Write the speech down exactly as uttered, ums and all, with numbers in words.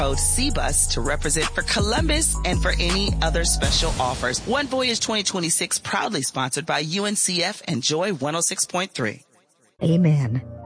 Code C bus to represent for Columbus and for any other special offers. One Voyage twenty twenty-six proudly sponsored by U N C F and Joy one oh six point three. Amen.